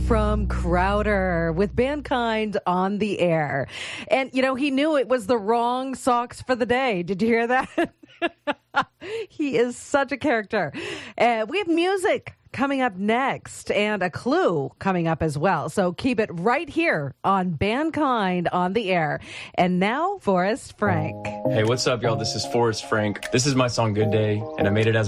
from Crowder with Mankind on the air. And, you know, he knew it was the wrong socks for the day. Did you hear that? He is such a character. We have music coming up next and a clue coming up as well. So keep it right here on Mankind on the air. And now, Forrest Frank. Hey, what's up, y'all? This is Forrest Frank. This is my song Good Day, and I made it as